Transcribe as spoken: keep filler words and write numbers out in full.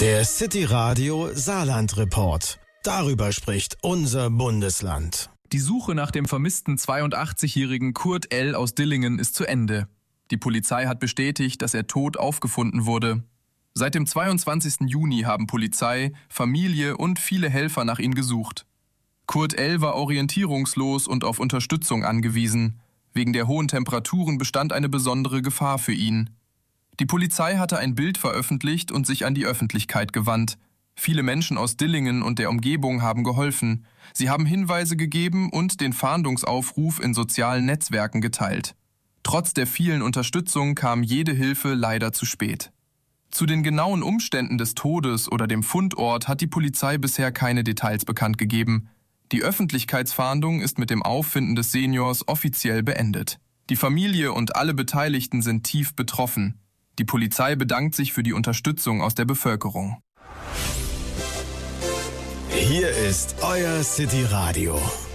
Der City Radio Saarland Report. Darüber spricht unser Bundesland. Die Suche nach dem vermissten zweiundachtzigjährigen Kurt L. aus Dillingen ist zu Ende. Die Polizei hat bestätigt, dass er tot aufgefunden wurde. Seit dem zweiundzwanzigsten Juni haben Polizei, Familie und viele Helfer nach ihm gesucht. Kurt L. war orientierungslos und auf Unterstützung angewiesen. Wegen der hohen Temperaturen bestand eine besondere Gefahr für ihn. Die Polizei hatte ein Bild veröffentlicht und sich an die Öffentlichkeit gewandt. Viele Menschen aus Dillingen und der Umgebung haben geholfen. Sie haben Hinweise gegeben und den Fahndungsaufruf in sozialen Netzwerken geteilt. Trotz der vielen Unterstützung kam jede Hilfe leider zu spät. Zu den genauen Umständen des Todes oder dem Fundort hat die Polizei bisher keine Details bekannt gegeben. Die Öffentlichkeitsfahndung ist mit dem Auffinden des Seniors offiziell beendet. Die Familie und alle Beteiligten sind tief betroffen. Die Polizei bedankt sich für die Unterstützung aus der Bevölkerung. Hier ist euer City Radio.